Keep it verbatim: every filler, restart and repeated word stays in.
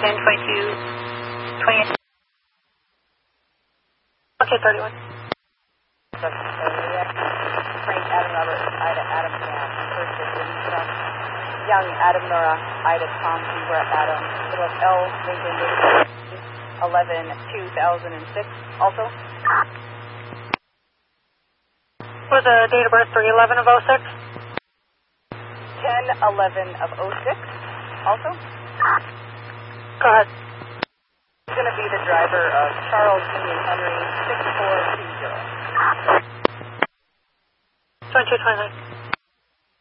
ten twenty-two twenty-eight. Okay, thirty-one. Frank Adam Robert, Ida Adam Sam, first is Lisa, Young Adam Nora, Ida Tom Zebra Adam, Philip L. Lincoln eleven two thousand six also. For the date of birth, three eleven of oh six. ten eleven of oh six also. Go ahead. He's going to be the driver of Charles Union Henry six four two zero. twenty-two twenty-nine.